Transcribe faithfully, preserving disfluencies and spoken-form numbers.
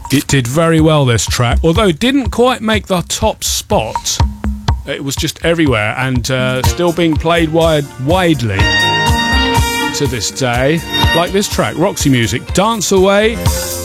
It did very well, this track, although it didn't quite make the top spot. It was just everywhere and uh, still being played wide, widely to this day. Like this track, Roxy Music, Dance Away.